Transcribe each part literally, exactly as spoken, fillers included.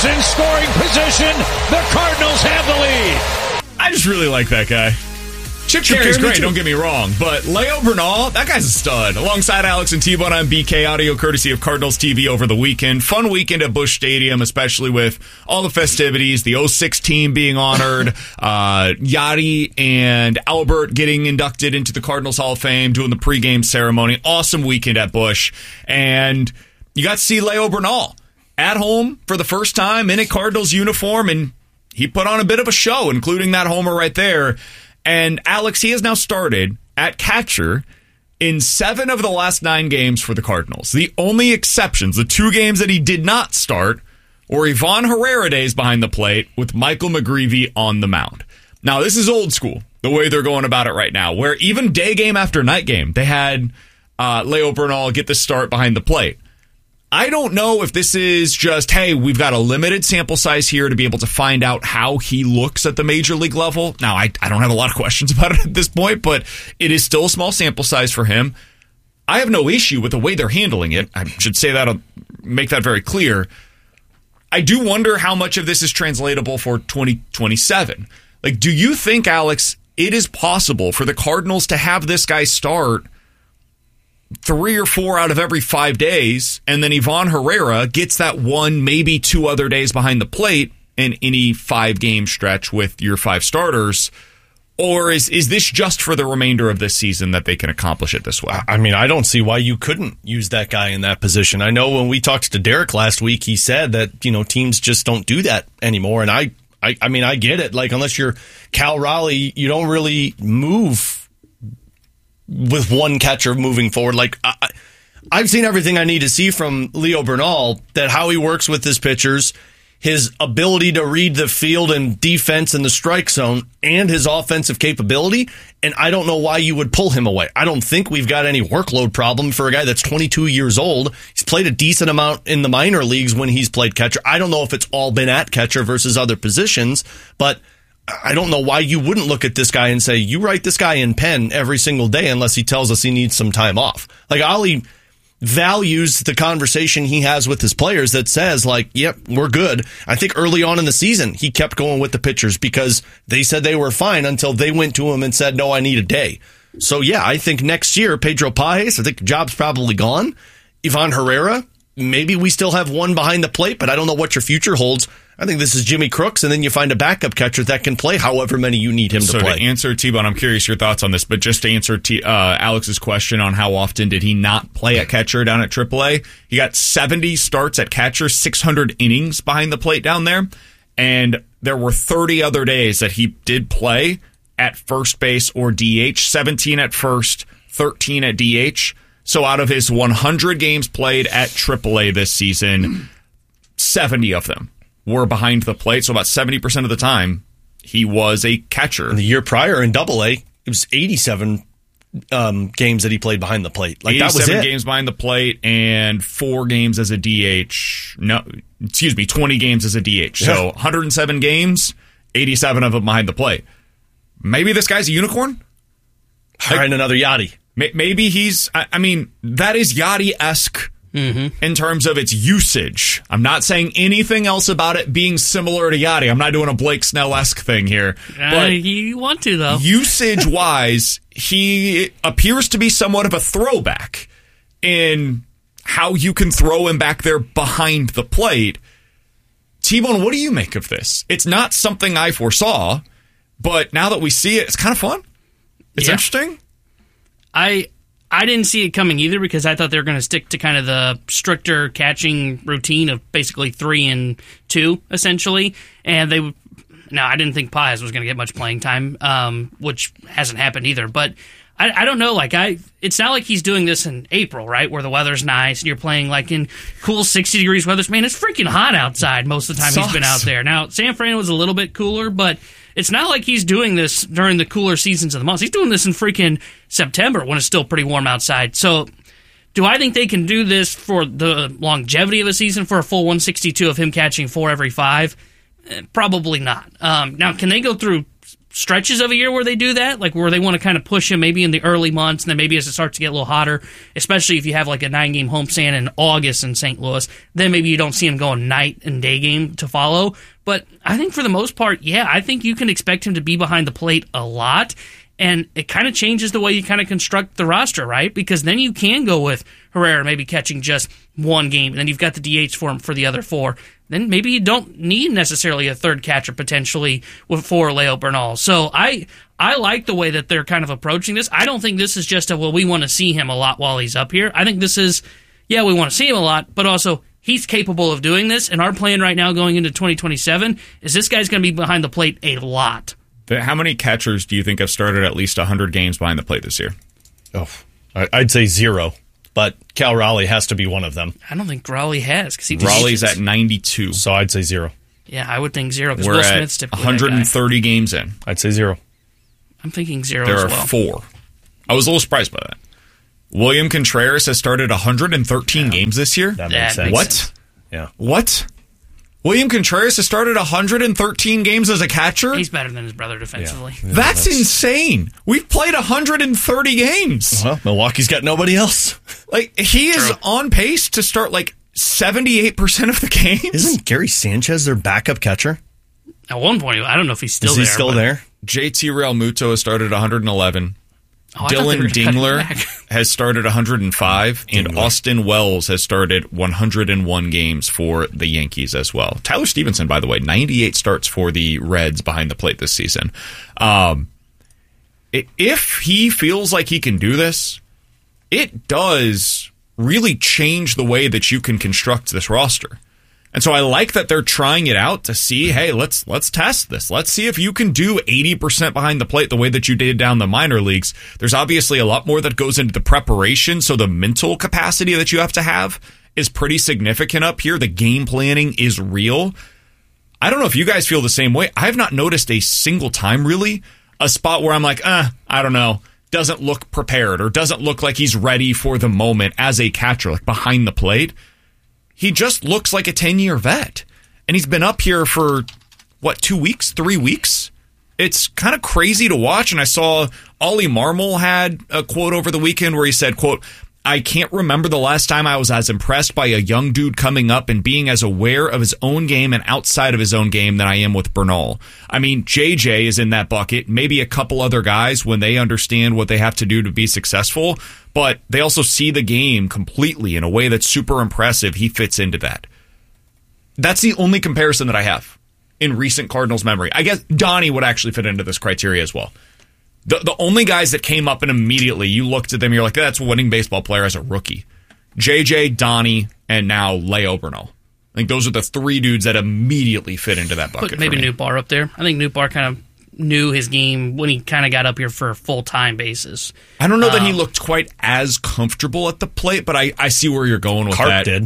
is in scoring position. The Cardinals have the lead. I just really like that guy. Chip Cary's great, don't get me wrong, but Leo Bernal, that guy's a stud. Alongside Alex and T-Bone on B K Audio, courtesy of Cardinals T V over the weekend. Fun weekend at Busch Stadium, especially with all the festivities, the oh six team being honored, uh, Yachty and Albert getting inducted into the Cardinals Hall of Fame, doing the pregame ceremony. Awesome weekend at Busch. And you got to see Leo Bernal at home for the first time in a Cardinals uniform, and he put on a bit of a show, including that homer right there. And Alex, he has now started at catcher in seven of the last nine games for the Cardinals. The only exceptions, the two games that he did not start, were Ivan Herrera days behind the plate with Michael McGreevy on the mound. Now, this is old school, the way they're going about it right now, where even day game after night game, they had uh, Leo Bernal get the start behind the plate. I don't know if this is just, hey, we've got a limited sample size here to be able to find out how he looks at the major league level. Now, I, I don't have a lot of questions about it at this point, but it is still a small sample size for him. I have no issue with the way they're handling it. I should say that, I'll make that very clear. I do wonder how much of this is translatable for twenty twenty-seven. Like, do you think, Alex, it is possible for the Cardinals to have this guy start three or four out of every five days, and then Ivan Herrera gets that one, maybe two other days behind the plate in any five-game stretch with your five starters? Or is is this just for the remainder of this season that they can accomplish it this way? I mean, I don't see why you couldn't use that guy in that position. I know when we talked to Derek last week, he said that, you know, teams just don't do that anymore, and I, I, I mean, I get it. Like, unless you're Cal Raleigh, you don't really move with one catcher moving forward. Like, I, I've seen everything I need to see from Leo Bernal, that how he works with his pitchers, his ability to read the field and defense in the strike zone, and his offensive capability, and I don't know why you would pull him away. I don't think we've got any workload problem for a guy that's twenty-two years old. He's played a decent amount in the minor leagues when he's played catcher. I don't know if it's all been at catcher versus other positions, but I don't know why you wouldn't look at this guy and say, you write this guy in pen every single day unless he tells us he needs some time off. Like, Ollie values the conversation he has with his players that says, like, yep, we're good. I think early on in the season, he kept going with the pitchers because they said they were fine until they went to him and said, no, I need a day. So, yeah, I think next year, Pedro Pajes, I think the job's probably gone. Ivan Herrera, maybe we still have one behind the plate, but I don't know what your future holds. I think this is Jimmy Crooks, and then you find a backup catcher that can play however many you need him so to play. So to answer T-Bone, I'm curious your thoughts on this, but just to answer T, uh, Alex's question on how often did he not play at catcher down at triple A, he got seventy starts at catcher, six hundred innings behind the plate down there, and there were thirty other days that he did play at first base or D H, seventeen at first, thirteen at D H. So out of his one hundred games played at triple A this season, seventy of them were behind the plate. So about seventy percent of the time, he was a catcher. And the year prior in double A, it was eighty-seven um, games that he played behind the plate. Like, that was it. eighty-seven games behind the plate and four games as a D H. No, excuse me, twenty games as a D H. Yeah. So one hundred seven games, eighty-seven of them behind the plate. Maybe this guy's a unicorn? All right, another Yachty. Maybe he's, I mean, that is Yachty-esque mm-hmm. in terms of its usage. I'm not saying anything else about it being similar to Yachty. I'm not doing a Blake Snell-esque thing here. Uh, but you want to, though. Usage-wise, he appears to be somewhat of a throwback in how you can throw him back there behind the plate. T-Bone, what do you make of this? It's not something I foresaw, but now that we see it, it's kind of fun. It's yeah. interesting. I I didn't see it coming either because I thought they were going to stick to kind of the stricter catching routine of basically three and two, essentially. And they no, I didn't think Pajes was going to get much playing time, um, which hasn't happened either. But I, I don't know. Like I, it's not like he's doing this in April, right, where the weather's nice and you're playing like in cool sixty degrees weather. Man, it's freaking hot outside most of the time Sucks. He's been out there. Now, San Fran was a little bit cooler, but it's not like he's doing this during the cooler seasons of the months. He's doing this in freaking September when it's still pretty warm outside. So do I think they can do this for the longevity of the season for a full one sixty-two of him catching four every five? Eh, probably not. Um, now, can they go through stretches of a year where they do that, like where they want to kind of push him maybe in the early months, and then maybe as it starts to get a little hotter, especially if you have like a nine-game homestand in August in Saint Louis, then maybe you don't see him going night and day game to follow. But I think for the most part, yeah, I think you can expect him to be behind the plate a lot, and it kind of changes the way you kind of construct the roster, right? Because then you can go with Herrera maybe catching just one game, and then you've got the D H for him for the other four. Then maybe you don't need necessarily a third catcher potentially for Leo Bernal. So I I like the way that they're kind of approaching this. I don't think this is just a, well, we want to see him a lot while he's up here. I think this is, yeah, we want to see him a lot, but also he's capable of doing this. And our plan right now going into twenty twenty-seven is this guy's going to be behind the plate a lot. How many catchers do you think have started at least one hundred games behind the plate this year? Oh, I'd say zero. But Cal Raleigh has to be one of them. I don't think Raleigh has. Cause he Raleigh's at ninety-two. So I'd say zero. Yeah, I would think zero because We're Will at Smith's typically one hundred thirty games in. I'd say zero. I'm thinking zero there as well. well. There are four. I was a little surprised by that. William Contreras has started one hundred thirteen yeah. games this year. That makes makes sense. What? Sense. Yeah. What? William Contreras has started one hundred thirteen games as a catcher? He's better than his brother defensively. Yeah. Yeah, that's, that's insane. We've played one hundred thirty games. Well, Milwaukee's got nobody else. Like, he is True. on pace to start, like, seventy-eight percent of the games. Isn't Gary Sanchez their backup catcher? At one point, I don't know if he's still is he there. still there? J T Realmuto has started one hundred eleven. Oh, I thought they Dylan were cutting Dingler back. has started one hundred five, and Dingler. Austin Wells has started one hundred one games for the Yankees as well. Tyler Stevenson, by the way, ninety-eight starts for the Reds behind the plate this season. Um, it, if he feels like he can do this, it does really change the way that you can construct this roster. And so I like that they're trying it out to see, hey, let's let's test this. Let's see if you can do eighty percent behind the plate the way that you did down the minor leagues. There's obviously a lot more that goes into the preparation, so the mental capacity that you have to have is pretty significant up here. The game planning is real. I don't know if you guys feel the same way. I have not noticed a single time, really, a spot where I'm like, uh, I don't know, doesn't look prepared or doesn't look like he's ready for the moment as a catcher, like behind the plate. He just looks like a ten-year vet. And he's been up here for, what, two weeks, three weeks? It's kind of crazy to watch. And I saw Ollie Marmol had a quote over the weekend where he said, quote, I can't remember the last time I was as impressed by a young dude coming up and being as aware of his own game and outside of his own game than I am with Bernal. I mean, J J is in that bucket, maybe a couple other guys when they understand what they have to do to be successful, but they also see the game completely in a way that's super impressive. He fits into that. That's the only comparison that I have in recent Cardinals memory. I guess Donnie would actually fit into this criteria as well. The the only guys that came up and immediately you looked at them, you're like, that's a winning baseball player as a rookie. J J, Donnie, and now Leo Bernal. I think those are the three dudes that immediately fit into that bucket. Put maybe for me. Nootbaar up there. I think Nootbaar kind of knew his game when he kind of got up here for a full-time basis. I don't know um, that he looked quite as comfortable at the plate, but I, I see where you're going with Carp that. did.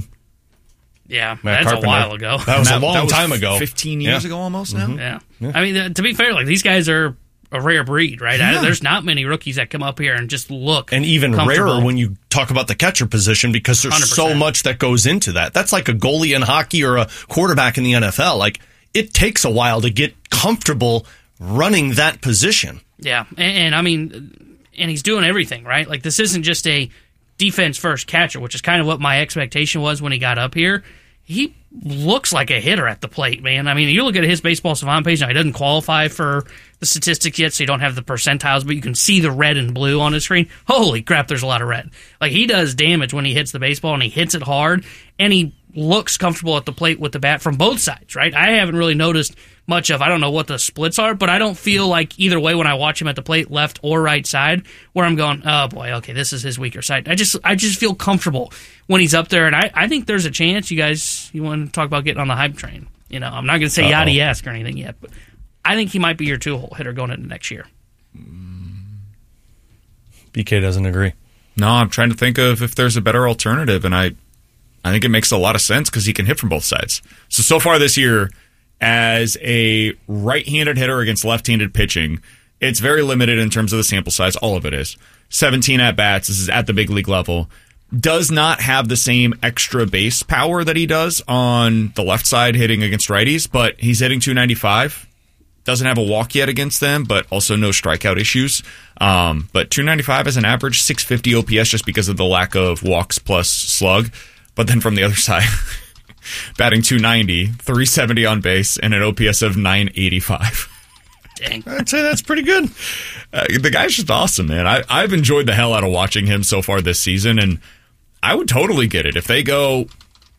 Yeah, Matt that's Carpenter. a while ago. That was That- a long that was time ago. fifteen years Yeah. ago almost now? Mm-hmm. Yeah. yeah. I mean, uh, to be fair, like these guys are a rare breed, right? Yeah. I, there's not many rookies that come up here and just look And even comfortable. rarer when you talk about the catcher position because there's one hundred so percent. much that goes into that. That's like a goalie in hockey or a quarterback in the N F L. Like, it takes a while to get comfortable running that position. Yeah, and, and I mean, and he's doing everything, right? Like, this isn't just a defense-first catcher, which is kind of what my expectation was when he got up here. He looks like a hitter at the plate, man. I mean, you look at his Baseball Savant page, now he doesn't qualify for the statistics yet, so you don't have the percentiles, but you can see the red and blue on his screen. Holy crap, there's a lot of red. Like, he does damage when he hits the baseball, and he hits it hard, and he looks comfortable at the plate with the bat from both sides, right? I haven't really noticed much of, I don't know what the splits are, but I don't feel like either way when I watch him at the plate, left or right side, where I'm going, oh boy, okay, this is his weaker side. I just I just feel comfortable when he's up there, and I, I think there's a chance you guys, you want to talk about getting on the hype train. You know, I'm not going to say Uh-oh. Yadi-esque or anything yet, but I think he might be your two-hole hitter going into next year. B K doesn't agree. No, I'm trying to think of if there's a better alternative, and I I think it makes a lot of sense because he can hit from both sides. So, so far this year, as a right-handed hitter against left-handed pitching, it's very limited in terms of the sample size. All of it is. seventeen at-bats. This is at the big league level. Does not have the same extra base power that he does on the left side hitting against righties, but he's hitting two ninety-five. doesn't have a walk yet against them, but also no strikeout issues. Um, but two ninety-five as an average, six fifty O P S just because of the lack of walks plus slug. But then from the other side, batting two ninety, three seventy on base, and an O P S of nine eighty-five. Dang. I'd say that's pretty good. Uh, the guy's just awesome, man. I, I've enjoyed the hell out of watching him so far this season, and I would totally get it if they go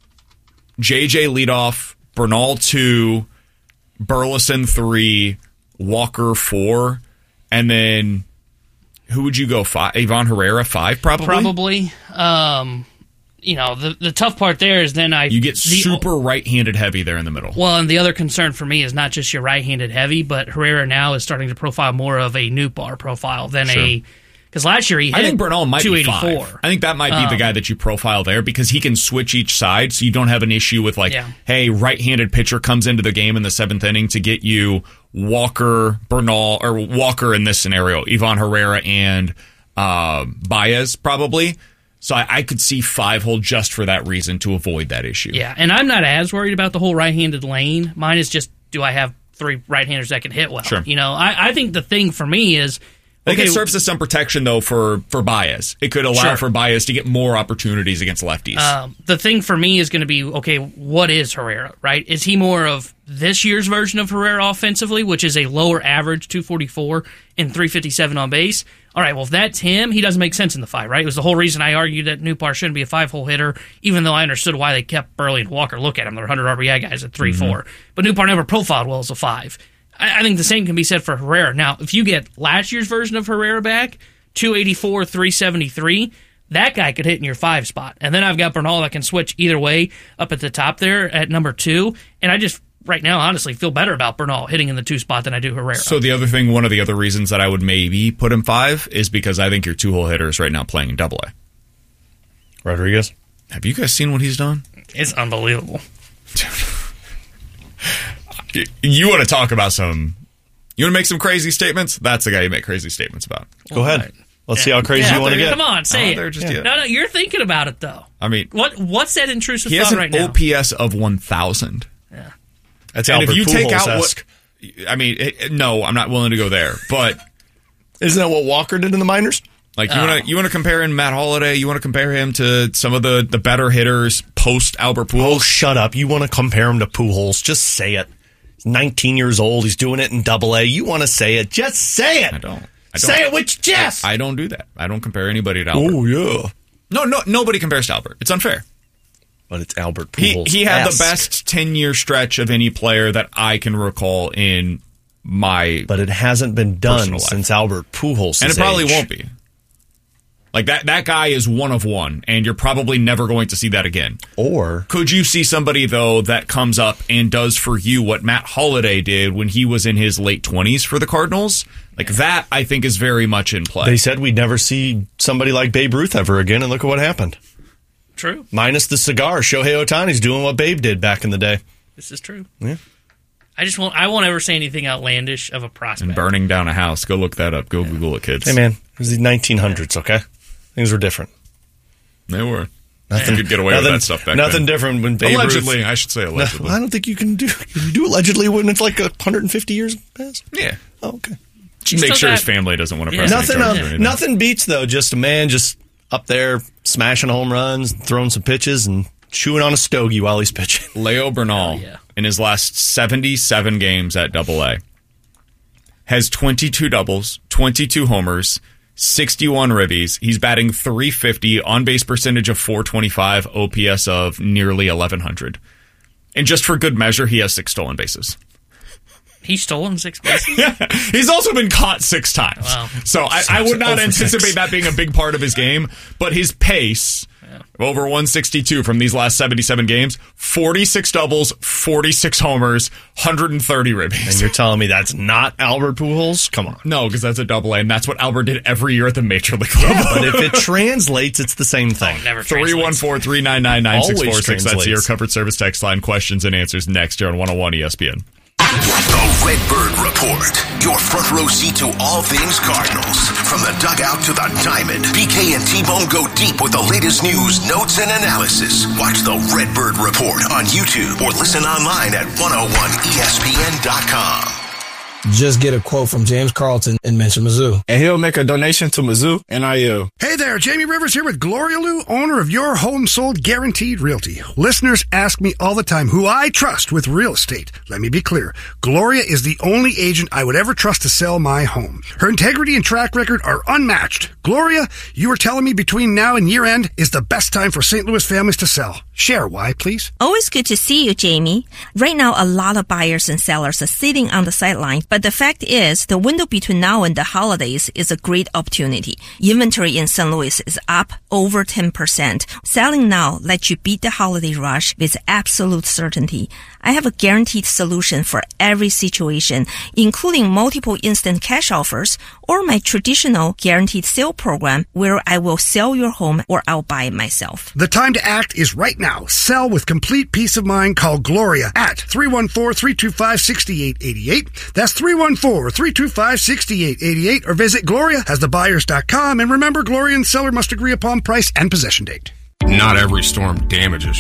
J J leadoff, Bernal two, Burleson three, Walker four, and then who would you go? Five? Ivan Herrera five, probably. Probably. Um, you know, the the tough part there is then I you get the, super right-handed heavy there in the middle. Well, and the other concern for me is not just your right-handed heavy, but Herrera now is starting to profile more of a Nootbaar profile than sure. a. Because last year he hit I think Bernal might be five. I think that might be um, the guy that you profile there because he can switch each side, so you don't have an issue with like, yeah. hey, right-handed pitcher comes into the game in the seventh inning to get you Walker, Bernal, or Walker in this scenario, Ivan Herrera and uh, Baez probably. So I, I could see five hole just for that reason to avoid that issue. Yeah, and I'm not as worried about the whole right-handed lane. Mine is just, do I have three right-handers that can hit well? Sure. You know, I, I think the thing for me is. I think okay, it serves as some protection, though, for, for Baez. It could allow sure. for Baez to get more opportunities against lefties. Um, the thing for me is going to be, okay, what is Herrera, right? Is he more of this year's version of Herrera offensively, which is a lower average, two forty-four and three fifty-seven on base? All right, well, if that's him, he doesn't make sense in the five, right? It was the whole reason I argued that Nootbaar shouldn't be a five-hole hitter, even though I understood why they kept Burley and Walker. Look at him. They're one hundred R B I guys at three four. Mm-hmm. But Nootbaar never profiled well as a five. I think the same can be said for Herrera. Now, if you get last year's version of Herrera back, two eighty-four, three seventy-three, that guy could hit in your five spot. And then I've got Bernal that can switch either way up at the top there at number two. And I just, right now, honestly, feel better about Bernal hitting in the two spot than I do Herrera. So the other thing, one of the other reasons that I would maybe put him five is because I think your two-hole hitter is right now playing in double A. Rodriguez? Have you guys seen what he's done? It's unbelievable. You want to talk about some... You want to make some crazy statements? That's the guy you make crazy statements about. Go ahead. Right. Let's yeah. see how crazy yeah, you want to get. Come on, say oh, it. Just yeah. No, no, you're thinking about it, though. I mean... what What's that intrusive he thought has right now? an O P S of one thousand. Yeah. That's and Albert if you take out Pujols-esque. what... I mean, it, no, I'm not willing to go there, but... Isn't that what Walker did in the minors? Like, you oh. want to you want to compare in Matt Holliday, you want to compare him to some of the, the better hitters post-Albert Pujols? Oh, shut up. You want to compare him to Pujols. Just say it. He's nineteen years old. He's doing it in double A. You want to say it. Just say it. I don't. I don't. Say it with chest. I, I don't do that. I don't compare anybody to Albert. Oh, yeah. No, no, nobody compares to Albert. It's unfair. But it's Albert Pujols. He, he had the best ten-year stretch of any player that I can recall in my But it hasn't been done since Albert Pujols' And it probably age. won't be. Like, that, that guy is one of one, and you're probably never going to see that again. Or could you see somebody, though, that comes up and does for you what Matt Holliday did when he was in his late twenties for the Cardinals? Like, that, I think, is very much in play. They said we'd never see somebody like Babe Ruth ever again, and look at what happened. True. Minus the cigar, Shohei Ohtani's doing what Babe did back in the day. This is true. Yeah. I just won't. I won't ever say anything outlandish of a prospect. And burning down a house. Go look that up. Go yeah. Google it, kids. Hey, man. It was the nineteen hundreds, okay? Things were different. They were. Nothing could get away nothing, with that stuff back Nothing then. different when Babe Allegedly, Ruth, I should say allegedly. No, I don't think you can do. Can you do allegedly when it's like one hundred fifty years past? Yeah. Oh, okay. Just make sure got, his family doesn't want to press yeah. nothing. any Um, nothing beats though. Just a man just up there smashing home runs, throwing some pitches, and chewing on a stogie while he's pitching. Leo Bernal, yeah. in his last seventy-seven games at Double A, has twenty-two doubles, twenty-two homers, sixty-one ribbies. He's batting three fifty, on-base percentage of four twenty-five, O P S of nearly eleven hundred. And just for good measure, he has six stolen bases. He's stolen six bases? Yeah. He's also been caught six times. Wow. So I, I would not anticipate that being a big part of his game, but his pace... Yeah. Over one sixty-two from these last seventy-seven games, forty-six doubles, forty-six homers, one hundred thirty ribbies. And you're telling me that's not Albert Pujols? Come on. No, because that's a double A, and that's what Albert did every year at the Major League level. Yeah, but if it translates, it's the same thing. Oh, never three one four, three nine nine, nine six four six. That's your covered service text line. Questions and answers next here on one oh one E S P N. The Redbird Report, your front row seat to all things Cardinals. From the dugout to the diamond, B K and T-Bone go deep with the latest news, notes, and analysis. Watch the Redbird Report on YouTube or listen online at one oh one E S P N dot com. Just get a quote from James Carlton and mention Mizzou. And he'll make a donation to Mizzou N I L. Hey there, Jamie Rivers here with Gloria Lou, owner of Your Home Sold Guaranteed Realty. Listeners ask me all the time who I trust with real estate. Let me be clear. Gloria is the only agent I would ever trust to sell my home. Her integrity and track record are unmatched. Gloria, you were telling me between now and year end is the best time for Saint Louis families to sell. Share why, please. Always good to see you, Jamie. Right now, a lot of buyers and sellers are sitting on the sidelines, but the fact is the window between now and the holidays is a great opportunity. Inventory in Saint Louis is up over ten percent. Selling now lets you beat the holiday rush with absolute certainty. I have a guaranteed solution for every situation, including multiple instant cash offers or my traditional guaranteed sale program where I will sell your home or I'll buy it myself. The time to act is right now. Sell with complete peace of mind. Call Gloria at three one four, three two five, six eight eight eight. That's three one four, three two five, six eight eight eight, or visit gloria has the buyers dot com. And remember, Gloria and seller must agree upon price and possession date. Not every storm damages